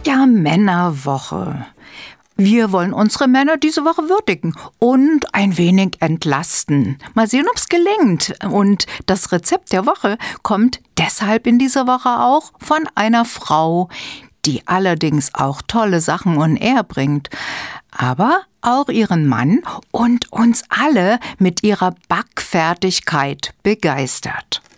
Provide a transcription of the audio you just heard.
Ja, Männerwoche. Wir wollen unsere Männer diese Woche würdigen und ein wenig entlasten. Mal sehen, ob es gelingt. Und das Rezept der Woche kommt deshalb in dieser Woche auch von einer Frau, die allerdings auch tolle Sachen on air bringt, aber auch ihren Mann und uns alle mit ihrer Backfertigkeit begeistert.